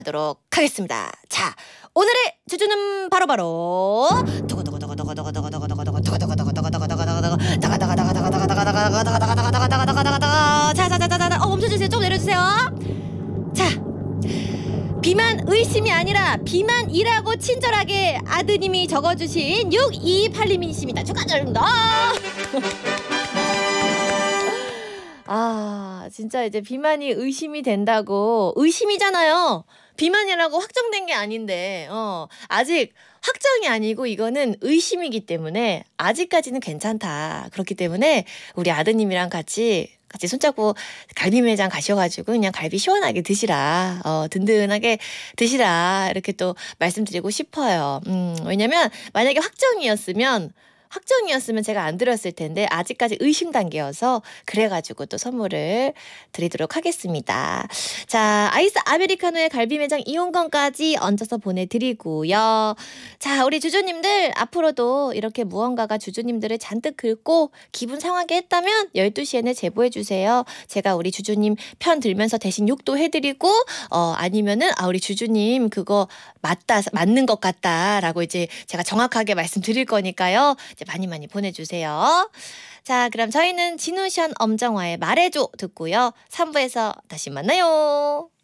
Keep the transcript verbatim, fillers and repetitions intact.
하도록 하겠습니다. 자, 오늘의 주주는 바로바로 자자자자자자 어 멈춰주세요. 좀 내려주세요. 자, 비만 의심이 아니라 비만이라고 친절하게 아드님이 적어주신 육이팔님이십니다. 축하드립니다. 아, 진짜 이제 비만이 의심이 된다고. 의심이잖아요. 비만이라고 확정된 게 아닌데 어 아직 확정이 아니고 이거는 의심이기 때문에 아직까지는 괜찮다. 그렇기 때문에 우리 아드님이랑 같이 같이 손잡고 갈비 매장 가셔가지고 그냥 갈비 시원하게 드시라. 어, 든든하게 드시라. 이렇게 또 말씀드리고 싶어요. 음, 왜냐면 만약에 확정이었으면 확정이었으면 제가 안 드렸을 텐데 아직까지 의심 단계여서 그래가지고 또 선물을 드리도록 하겠습니다. 자, 아이스 아메리카노의 갈비 매장 이용권까지 얹어서 보내드리고요. 자, 우리 주주님들 앞으로도 이렇게 무언가가 주주님들을 잔뜩 긁고 기분 상하게 했다면 열두 시에는 제보해주세요. 제가 우리 주주님 편 들면서 대신 욕도 해드리고 어, 아니면은 아 우리 주주님 그거 맞다 맞는 것 같다라고 이제 제가 정확하게 말씀드릴 거니까요. 많이 많이 보내주세요. 자, 그럼 저희는 진우션 엄정화의 말해줘 듣고요. 삼 부에서 다시 만나요.